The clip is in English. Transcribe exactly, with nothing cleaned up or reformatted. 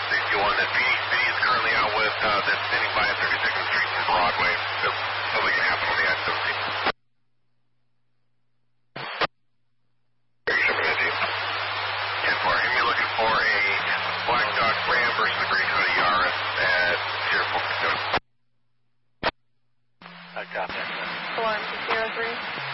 The one that B is currently out with uh, that's standing by at thirty-second Street and Broadway. So something can happen on the I seventeen. ten four, you're going to be looking for a Black Dog Ram versus a Green Hoodie Yaris at zero four. I got that. Form zero three.